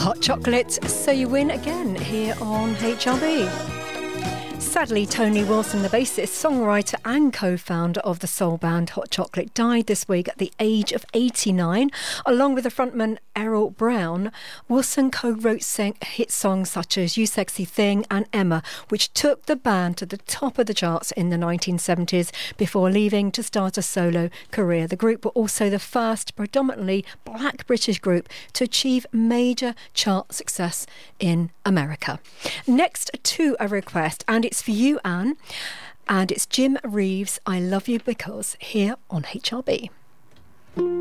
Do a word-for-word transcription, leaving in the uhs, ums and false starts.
Hot Chocolate, So You Win again here on H R B. Sadly, Tony Wilson, the bassist, songwriter and co-founder of the soul band Hot Chocolate, died this week at the age of eighty-nine. Along with the frontman Errol Brown, Wilson co-wrote sang- hit songs such as You Sexy Thing and Emma, which took the band to the top of the charts in the nineteen seventies before leaving to start a solo career. The group were also the first predominantly black British group to achieve major chart success in America. Next to a request, and it's for you, Anne, and it's Jim Reeves, I Love You Because, here on H R B.